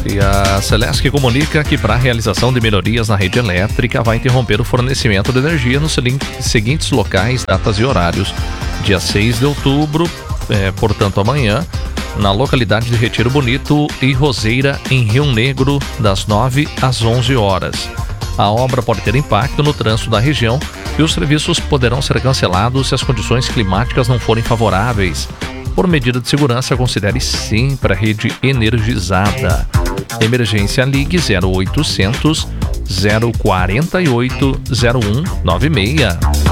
E a Celesc comunica que para a realização de melhorias na rede elétrica vai interromper o fornecimento de energia nos seguintes locais, datas e horários. Dia 6 de outubro, portanto amanhã, na localidade de Retiro Bonito e Roseira, em Rio Negro, das 9 às 11 horas. A obra pode ter impacto no trânsito da região e os serviços poderão ser cancelados se as condições climáticas não forem favoráveis. Por medida de segurança, considere sempre a rede energizada. Emergência, ligue 0800 048 0196.